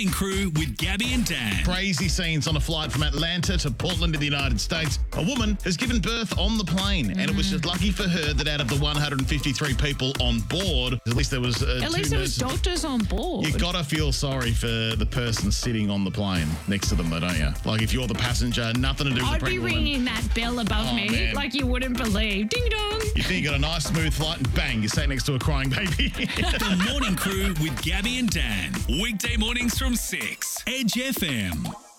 Crew with Gabby and Dan. Crazy scenes on a flight from Atlanta to Portland to the United States. A woman has given birth on the plane, and it was just lucky for her that out of the 153 people on board, at least there was At least there was doctors on board. You gotta feel sorry for the person sitting on the plane next to them, though, don't you? Like if you're the passenger, nothing to do with the I'd be pregnant woman. ringing that bell above me man. like you wouldn't believe. Ding dong. You think you got a nice smooth flight, and bang, you're sitting next to a crying baby. The Morning Crew with Gabby and Dan. Weekday mornings from 6. Edge FM.